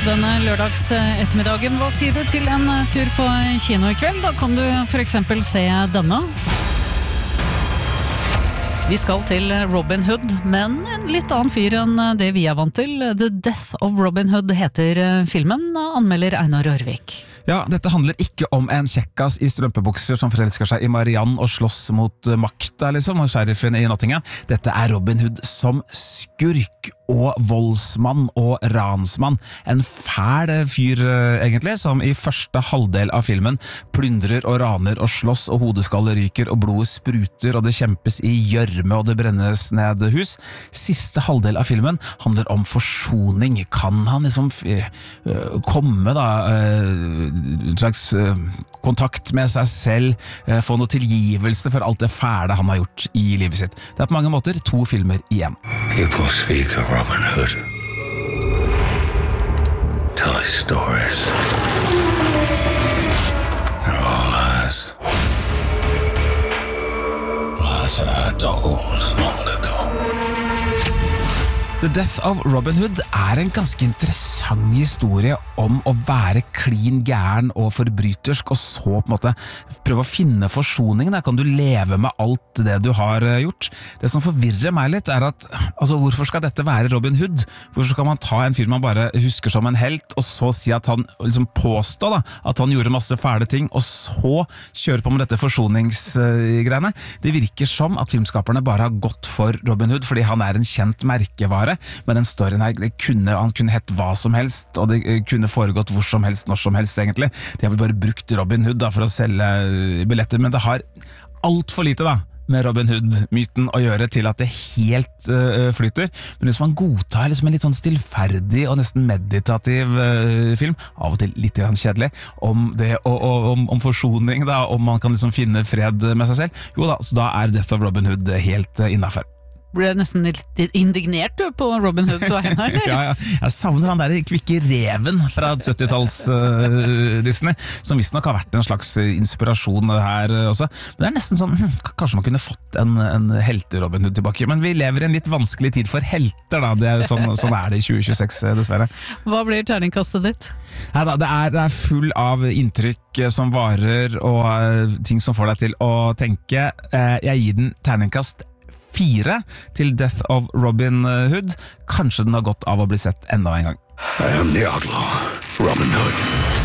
Denne lørdags ettermiddagen, hva sier du til en tur på kino I kveld? Da kan du for eksempel se denne. Vi skal til Robin Hood, men en litt annen fyr enn det vi vant til. The Death of Robin Hood heter filmen, anmelder Einar Rørvik. Ja, dette handler ikke om en kjekkas I strømpebukser som forelsker seg I Marianne og slåss mot makta, liksom, og sheriffen I Nottingham. Dette Robin Hood som skurk og voldsmann og ransmann. En fæl fyr, egentlig, som I første halvdel av filmen plyndrer og raner og slåss, og hodeskallet ryker, og blodet spruter, og det kjempes I gjørme, og det brennes ned hus. Siste halvdel av filmen handler om forsoning. Kan han liksom komme da en slags kontakt med seg selv, få noe tilgivelse for alt det fæle han har gjort I livet sitt. Det på mange måter 2 filmer igjen. People speak of Robin Hood. Tell us stories. They're all lies. Lies that I told long ago. The Death of Robin Hood en ganske interessant historie om å være klin gæren og forbrytersk, og så på en måte prøve å finne forsoning. Da kan du leve med alt det du har gjort. Det som forvirrer meg litt at, altså, hvorfor skal dette være Robin Hood? Hvorfor skal man ta en fyr man bare husker som en helt, og så si at han liksom påstår da, at han gjorde masse fæle ting, og så kjøre på med dette forsoningsgreiene? Det virker som at filmskaperne bare har gått for Robin Hood, fordi han en kjent merkevare. Men den storyen her, han kunne hett hva som helst, og det kunne foregått hvor som helst, når som helst egentlig. De har vel bare brukt Robin Hood da, for å selge billetter, men det har alt for lite da, med Robin Hood-myten å gjøre til at det helt flyter. Men hvis man godtar liksom en litt sånn stillferdig og nesten meditativ film, av og til litt kjedelig, om det, om forsoning da, om man kan liksom finne fred med seg selv, jo da, så da Death of Robin Hood helt innenfor. Ble nesten litt indignert du på Robin Hood så henne, eller? Ja, jeg savner han der kvikke reven fra 70-talls Disney, som visstnok har vært en slags inspirasjon her også. Men det nesten sånn, kanskje man kunne fått en helte-Robin Hood tilbake, men vi lever I en litt vanskelig tid for helter da, sånn det I 2026 dessverre. Hva blir terningkastet ditt? Nei, det er full av inntrykk som varer, og ting som får deg til å tenke. Jeg gir den terningkast 4 til Death of Robin Hood. Kanskje den har gått av å bli sett enda en gang. I am the outlaw, Robin Hood.